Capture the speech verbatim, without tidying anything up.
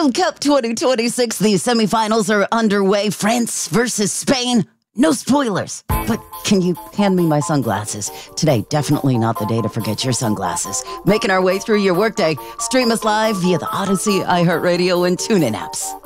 World Cup twenty twenty-six, the semifinals are underway. France versus Spain. No spoilers, but can you hand me my sunglasses? Today, definitely not the day to forget your sunglasses. Making our way through your workday. Stream us live via the Odyssey, iHeartRadio, and TuneIn apps.